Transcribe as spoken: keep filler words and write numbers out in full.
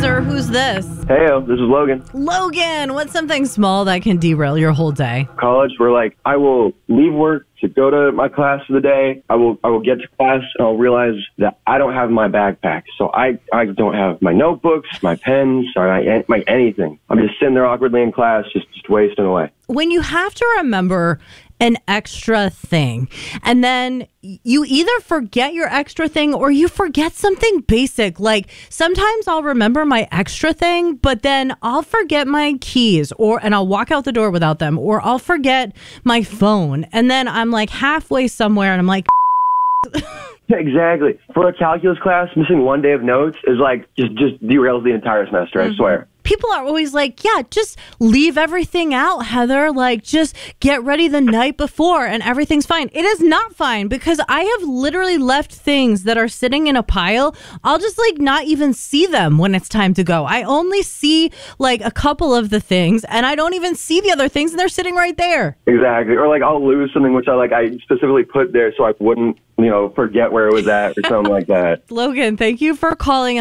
sir. Who's this? Hey, this is Logan. Logan, what's something small that can derail your whole day? College, where like I will leave work to go to my class for the day. I will I will get to class and I'll realize that I don't have my backpack. So I, I don't have my notebooks, my pens, or my, my anything. I'm just sitting there awkwardly in class, just, just wasting away. When you have to remember an extra thing, and then you either forget your extra thing or you forget something basic. Like sometimes I'll remember my extra thing, but then I'll forget my keys or and I'll walk out the door without them, or I'll forget my phone. And then I'm like halfway somewhere and I'm like, exactly. For a calculus class, missing one day of notes is like just, just derails the entire semester, mm-hmm. I swear. People are always like, yeah, just leave everything out, Heather. Like, just get ready the night before and everything's fine. It is not fine, because I have literally left things that are sitting in a pile. I'll just like not even see them when it's time to go. I only see like a couple of the things and I don't even see the other things and they're sitting right there. Exactly. Or like I'll lose something which I like I specifically put there so I wouldn't, you know, forget where it was at or something like that. Logan, thank you for calling.